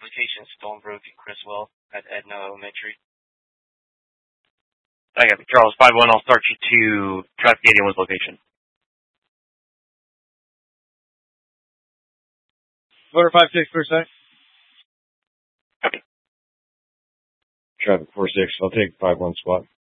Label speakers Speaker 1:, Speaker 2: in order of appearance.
Speaker 1: location Stonebrook and Criswell at Edna Elementary.
Speaker 2: I got Charles 5-1. I'll start you to traffic 81's location.
Speaker 3: Motor 5-6 per sec.
Speaker 2: Copy.
Speaker 4: Traffic 4-6. I'll take 5-1 squad.